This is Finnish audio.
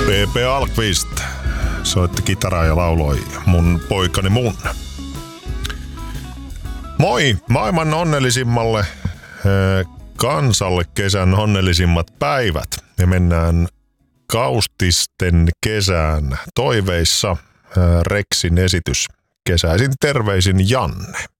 P.P. Alkvist soitti kitaraa ja lauloi Mun poikani mun. Moi maailman onnellisimmalle kansalle kesän onnellisimmat päivät. Me mennään Kaustisten kesään toiveissa. Rexin esitys kesäisin terveisin Janne.